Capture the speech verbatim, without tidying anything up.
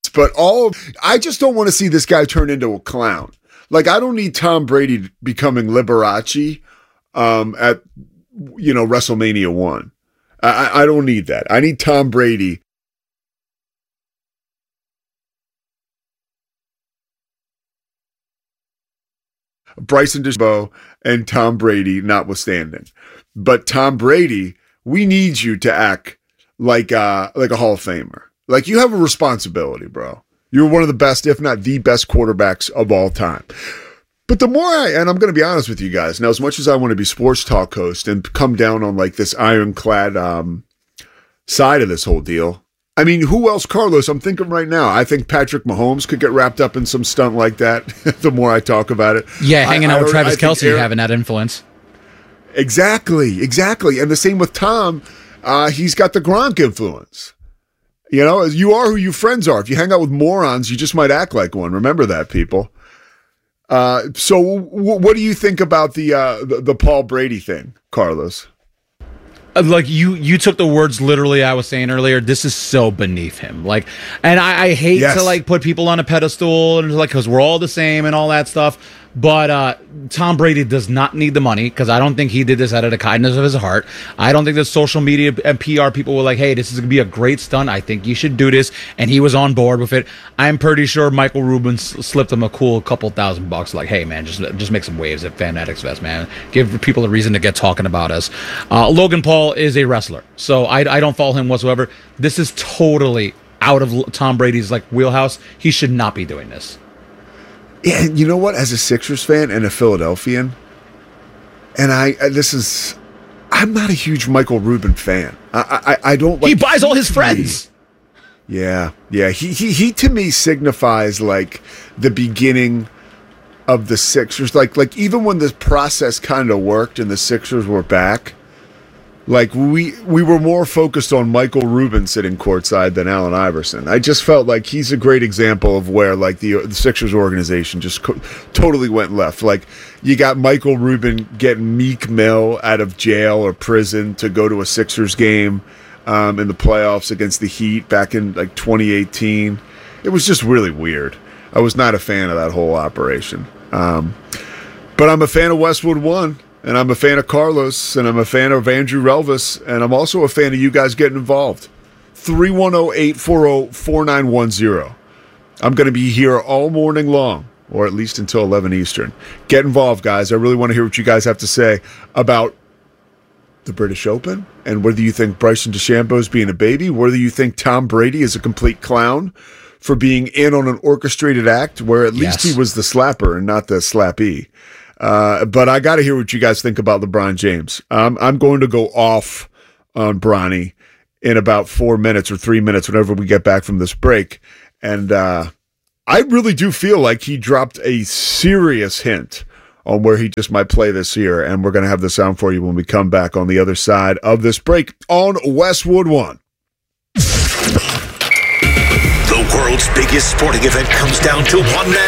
but all I just don't want to see this guy turn into a clown. Like, I don't need Tom Brady becoming Liberace um, at, you know, WrestleMania one. I, I don't need that. I need Tom Brady. Bryson DeChambeau and Tom Brady notwithstanding. But Tom Brady, we need you to act like uh, like a Hall of Famer. Like, you have a responsibility, bro. You're one of the best, if not the best quarterbacks of all time. But the more I, and I'm going to be honest with you guys, now as much as I want to be sports talk host and come down on like this ironclad um, side of this whole deal, I mean, who else, Carlos? I'm thinking right now, I think Patrick Mahomes could get wrapped up in some stunt like that the more I talk about it. Yeah, hanging I, out I, with Travis Kelce, Aaron, having that influence. Exactly, exactly. And the same with Tom. Uh, he's got the Gronk influence. You know, you are who your friends are. If you hang out with morons, you just might act like one. Remember that, people. Uh, so w- what do you think about the, uh, the the Paul Brady thing, Carlos? Like, you you took the words literally I was saying earlier. This is so beneath him. Like, and I, I hate yes. to like put people on a pedestal and like, because we're all the same and all that stuff. But uh, Tom Brady does not need the money, because I don't think he did this out of the kindness of his heart. I don't think the social media and P R people were like, hey, this is going to be a great stunt. I think you should do this. And he was on board with it. I'm pretty sure Michael Rubin s- slipped him a cool couple thousand bucks. Like, hey, man, just just make some waves at Fanatics Fest, man. Give people a reason to get talking about us. Uh, Logan Paul is a wrestler, so I, I don't follow him whatsoever. This is totally out of Tom Brady's like wheelhouse. He should not be doing this. Yeah, and you know what? As a Sixers fan and a Philadelphian, and I, this is, I'm not a huge Michael Rubin fan. I, I, I don't like. He buys all his friends. Yeah, yeah. He, he, he to me signifies like the beginning of the Sixers. Like, like even when this process kind of worked and the Sixers were back, like we we were more focused on Michael Rubin sitting courtside than Allen Iverson. I just felt like he's a great example of where like the, the Sixers organization just co- totally went left. Like, you got Michael Rubin getting Meek Mill out of jail or prison to go to a Sixers game um, in the playoffs against the Heat back in like twenty eighteen. It was just really weird. I was not a fan of that whole operation. Um, but I'm a fan of Westwood One. And I'm a fan of Carlos, and I'm a fan of Andrew Relvis, and I'm also a fan of you guys getting involved. three one zero, eight four zero, four nine one zero. I'm going to be here all morning long, or at least until eleven Eastern. Get involved, guys. I really want to hear what you guys have to say about the British Open, and whether you think Bryson DeChambeau is being a baby, whether you think Tom Brady is a complete clown for being in on an orchestrated act where at least Yes. he was the slapper and not the slappee. Uh, but I got to hear what you guys think about LeBron James. Um, I'm going to go off on Bronny in about four minutes or three minutes whenever we get back from this break. And uh, I really do feel like he dropped a serious hint on where he just might play this year. And we're going to have the sound for you when we come back on the other side of this break on Westwood One. The world's biggest sporting event comes down to one man.